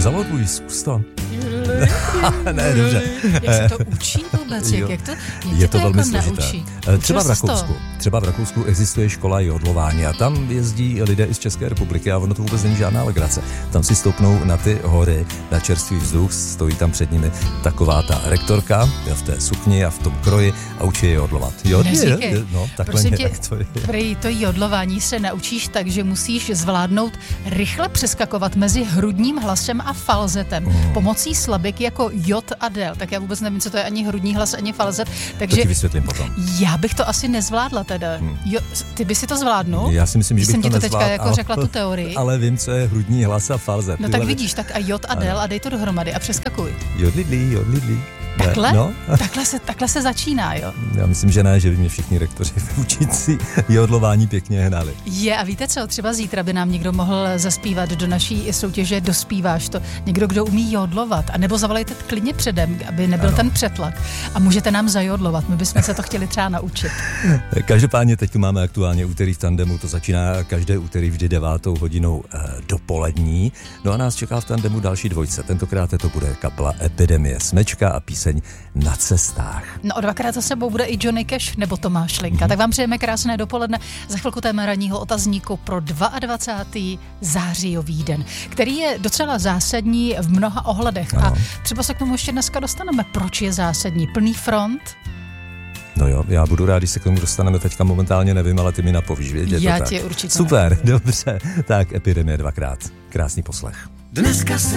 Zaloduj, zkus to. Ne, dobře. Jak se to učí vůbec? Jak to, je to velmi jako složité. Naučí? Třeba v Rakousku existuje škola jodlování a tam jezdí lidé i z České republiky a ono to vůbec není žádná legrace. Tam si stoupnou na ty hory, na čerstvý vzduch, stojí tam před nimi taková ta rektorka v té sukni a v tom kroji a učí je jodlovat. No, takhle to jodlování se naučíš tak, že musíš zvládnout rychle přeskakovat mezi hrudním hlasem a falzetem pomocí slabik jako jod a del. Tak já vůbec nevím, co to je ani hrudní hlas, ani falzet. Takže to ti vysvětlím potom. Já bych to asi nezvládla teda. Jo, ty by si to zvládnul? Já si myslím, že bych to nezvládl. Jsem ti to teďka jako řekla tu teorii. Ale vím, co je hrudní hlas a falzet. No tak vidíš, tak a jod a del a dej to dohromady a přeskakuj. Jodlidlí. Takhle? No. Takhle se začíná, jo? Já myslím, že ne, že by mě všichni rektoři učící jodlování pěkně hnali. A víte co, třeba zítra by nám někdo mohl zaspívat do naší soutěže Dospíváš to. Někdo, kdo umí jodlovat. A nebo zavolejte klidně předem, aby nebyl ten přetlak. A můžete nám zajodlovat, my bychom se to chtěli třeba naučit. Každopádně teď tu máme aktuálně úterý v tandemu, to začíná každé úterý vždy 9:00 dopolední. No a nás čeká v tandemu další dvojce. Tentokrát to bude kapela Epidemie Smečka a píseň Na cestách. No, 2krát za sebou bude i Johnny Cash nebo Tomáš Linka. Tak vám přejeme krásné dopoledne. Za chvilku téma ranního otazníku pro 22. zářijový den, který je docela zásadní v mnoha ohledech. A třeba se k tomu ještě dneska dostaneme. Proč je zásadní? Plný front? No jo, já budu rád, když se k tomu dostaneme, teďka momentálně nevím, ale ty mi napovíš, vědět. Já ti určitě super, dobře. Tak Epidemie 2krát. Krásný poslech. Dneska